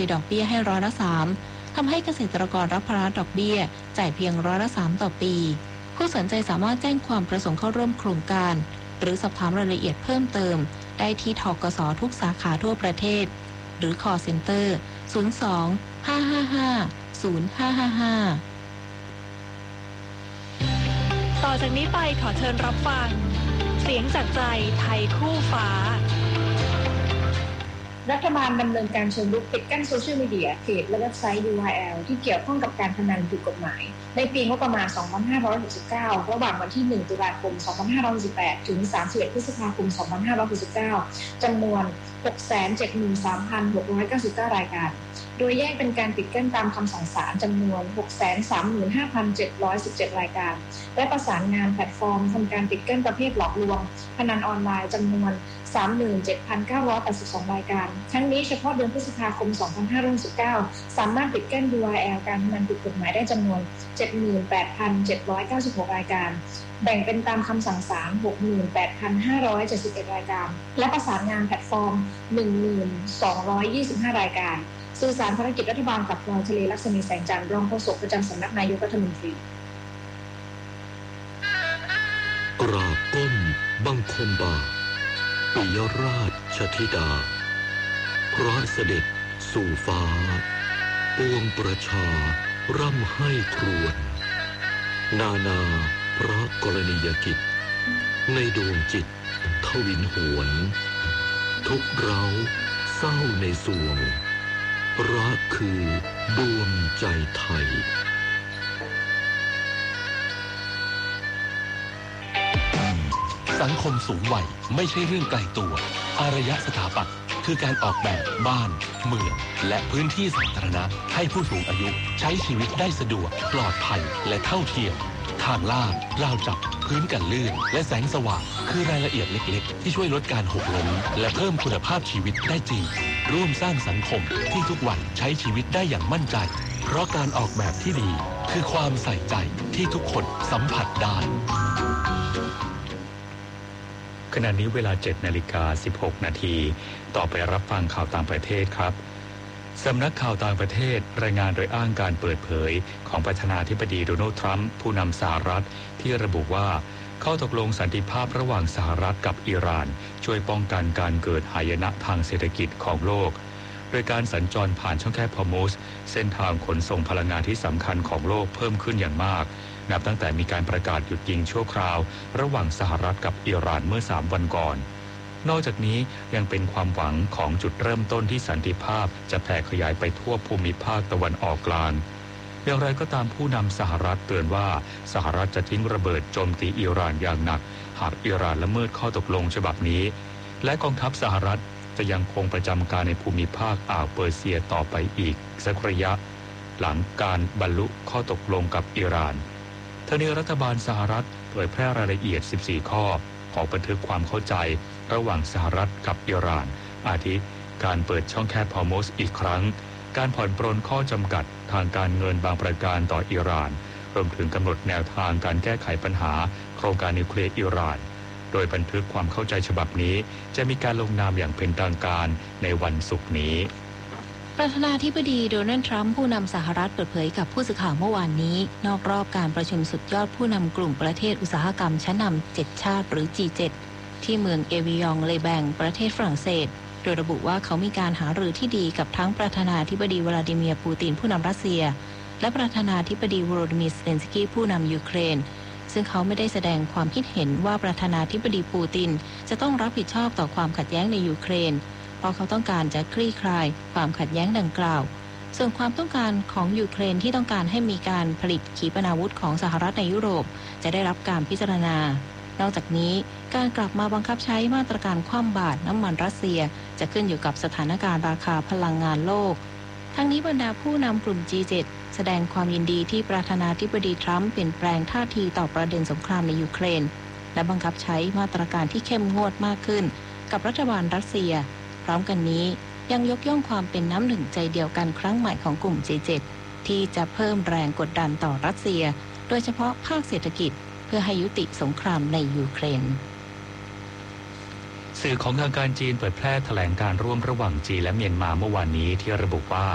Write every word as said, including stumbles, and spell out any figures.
ดอกเบี้ยให้ร้อยละสามทำให้เกษตรกรรับภาระดอกเบี้ยจ่ายเพียงร้อยละสามต่อปีผู้สนใจสามารถแจ้งความประสงค์เข้าร่วมโครงการหรือสอบถามรายละเอียดเพิ่มเติมได้ที่ธกส.ทุกสาขาทั่วประเทศหรือ call center ศูนย์ สอง ห้า ห้า ห้า ศูนย์ ห้า ห้า ห้าต่อจากนี้ไปขอเชิญรับฟังเสียงจากใจไทยคู่ฟ้ารัฐบาลดำเนินการเชิงรุกปิดกั้นโซเชียลมีเดียเพจและเว็บไซต์ ยู อาร์ แอล ที่เกี่ยวข้องกับการพนันผิดกฎหมายในปีงบประมาณ สองพันห้าร้อยหกสิบเก้า ระหว่างวันที่ หนึ่ง ตุลาคม สองพันห้าร้อยหกสิบแปด ถึง สามสิบเอ็ด พฤษภาคม สองพันห้าร้อยหกสิบเก้า จำนวน หกแสนเจ็ดหมื่นสามพันหกร้อยเก้าสิบเก้า รายการโดยแยกเป็นการปิดกั้นตามคำสั่งศาลจำนวน หกแสนสามหมื่นห้าพันเจ็ดร้อยสิบเจ็ด รายการและประสานงานแพลตฟอร์มทำการปิดกั้นประเภทหลอกลวงพนันออนไลน์จำนวน สามหมื่นเจ็ดพันเก้าร้อยแปดสิบสอง รายการทั้งนี้เฉพาะเดือนพฤษภาคม สองพันห้าร้อยหกสิบเก้า สามารถปิดกั้น ยู อาร์ แอล การพนันผิดกฎหมายได้จำนวน เจ็ดหมื่นแปดพันเจ็ดร้อยเก้าสิบหก รายการแบ่งเป็นตามคำสั่งศาล หกหมื่นแปดพันห้าร้อยเจ็ดสิบเอ็ด รายการและประสานงานแพลตฟอร์ม หนึ่งหมื่นสองร้อยยี่สิบห้า รายการสื่อสารภารกิจรัฐบาลกับพลอยทะเลลักษมีแสงจันทร์รองโฆษกประจำสำนักนายกรัฐมนตรีกราบก้มบังคมบาทปิยราชธิดาพระเสด็จสู่ฟ้าปวงประชาร่ำให้ครวญนานาพระกรณียกิจในดวงจิตทวินหวนทุกเราเศร้าในสวงรักคือดวงใจไทยสังคมสูงวัยไม่ใช่เรื่องไกลตัวอารยสถาปัตย์คือการออกแบบบ้านเมืองและพื้นที่สาธารณะให้ผู้สูงอายุใช้ชีวิตได้สะดวกปลอดภัยและเท่าเทียมทางลาดราวจับพื้นกันลื่นและแสงสว่างคือรายละเอียดเล็กๆที่ช่วยลดการหกล้มและเพิ่มคุณภาพชีวิตได้จริงร่วมสร้างสังคมที่ทุกวันใช้ชีวิตได้อย่างมั่นใจเพราะการออกแบบที่ดีคือความใส่ใจที่ทุกคนสัมผัสได้ขณะนี้เวลา เจ็ดนาฬิกาสิบหกนาทีต่อไปรับฟังข่าวต่างประเทศครับสำนักข่าวต่างประเทศรายงานโดยอ้างการเปิดเผยของประธานาธิบดีโดนัลด์ทรัมป์ผู้นำสหรัฐที่ระบุว่าข้อตกลงสันติภาพระหว่างสหรัฐกับอิหร่านช่วยป้องกันการเกิดหายนะทางเศรษฐกิจของโลกโดยการสัญจรผ่านช่องแคบฮอร์มุซเส้นทางขนส่งพลังงานที่สำคัญของโลกเพิ่มขึ้นอย่างมากนับตั้งแต่มีการประกาศหยุดยิงชั่วคราวระหว่างสหรัฐกับอิหร่านเมื่อสามวันก่อนนอกจากนี้ยังเป็นความหวังของจุดเริ่มต้นที่สันติภาพจะแผ่ขยายไปทั่วภูมิภาคตะวันออกกลางอย่างไรก็ตามผู้นำสหรัฐเตือนว่าสหรัฐจะทิ้งระเบิดโจมตีอิหร่านอย่างหนักหากอิหร่านละเมิดข้อตกลงฉบับนี้และกองทัพสหรัฐจะยังคงประจำการในภูมิภาคอ่าวเปอร์เซียต่อไปอีกสักระยะหลังการบรรลุข้อตกลงกับอิหร่านทางนี้รัฐบาลสหรัฐเผยแพร่รายละเอียดสิบสี่ข้อของบันทึกความเข้าใจระหว่างสหรัฐกับอิหร่านอาทิการเปิดช่องแคบฮอร์มุซอีกครั้งการผ่อนปรนข้อจำกัดทางการเงินบางประการต่ออิหร่านรวมถึงกำหนดแนวทางการแก้ไขปัญหาโครงการนิวเคลียร์อิหร่านโดยบันทึกความเข้าใจฉบับนี้จะมีการลงนามอย่างเป็นทางการในวันศุกร์นี้ประธานาธิบดีโดนัลด์ทรัมป์ผู้นำสหรัฐเปิดเผยกับผู้สื่อข่าวเมื่อวานนี้นอกรอบการประชุมสุดยอดผู้นำกลุ่มประเทศอุตสาหกรรมชั้นนำเจ็ดชาติหรือ จี เจ็ด ที่เมืองเอวิยองเลแบงประเทศฝรั่งเศสโดยระบุว่าเขามีการหารือที่ดีกับทั้งประธานาธิบดีวลาดิเมียร์ปูตินผู้นำรัสเซียและประธานาธิบดีโวโลดิมีร์ เซเลนสกี้ผู้นำยูเครนซึ่งเขาไม่ได้แสดงความคิดเห็นว่าประธานาธิบดีปูตินจะต้องรับผิดชอบต่อความขัดแย้งในยูเครนเพราะเขาต้องการจะคลี่คลายความขัดแย้งดังกล่าวส่วนความต้องการของยูเครนที่ต้องการให้มีการผลิตขีปนาวุธของสหรัฐในยุโรปจะได้รับการพิจารณานอกจากนี้การกลับมาบังคับใช้มาตรการคว่ำบาตรน้ำมันรัสเซียจะขึ้นอยู่กับสถานการณ์ราคาพลังงานโลกทั้งนี้บรรดาผู้นำกลุ่ม จี เจ็ด แสดงความยินดีที่ประธานาธิบดีทรัมป์เปลี่ยนแปลงท่าทีต่อประเด็นสงครามในยูเครนและบังคับใช้มาตรการที่เข้มงวดมากขึ้นกับรัฐบาลรัสเซียพร้อมกันนี้ยังยกย่องความเป็นน้ำหนึ่งใจเดียวกันครั้งใหม่ของกลุ่ม จี เจ็ด ที่จะเพิ่มแรงกดดันต่อรัสเซียโดยเฉพาะภาคเศรษฐกิจเพื่อให้ยุติสงครามในยูเครนสื่อของทางการจีนเผยแพร่แถลงการร่วมระหว่างจีนและเมียนมาเมื่อวานนี้ที่ระบุว่า